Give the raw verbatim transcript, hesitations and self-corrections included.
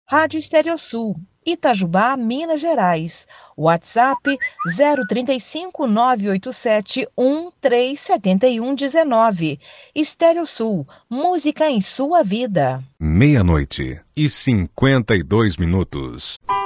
Rádio Estéreo Sul, Itajubá, Minas Gerais. WhatsApp zero trinta e cinco, nove oito sete, um três sete um um nove. Estéreo Sul, música em sua vida. Meia-noite e cinquenta e dois minutos.